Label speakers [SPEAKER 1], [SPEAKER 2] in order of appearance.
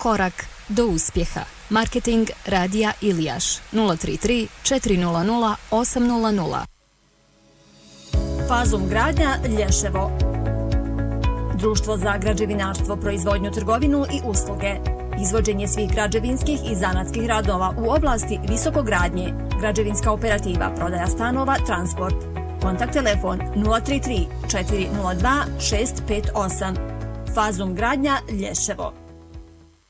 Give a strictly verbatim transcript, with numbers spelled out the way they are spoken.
[SPEAKER 1] Korak do uspjeha. Marketing Radija Ilijaš nula tri tri četiri nula nula osam nula nula.
[SPEAKER 2] Fazum gradnja Lješevo. Društvo za građevinarstvo, proizvodnju, trgovinu i usluge. Izvođenje svih građevinskih i zanatskih radova u oblasti visokogradnje. Građevinska operativa, prodaja stanova, transport. Kontakt telefon nula tri tri četiri nula dva šest pet osam. Fazum gradnja Lješevo.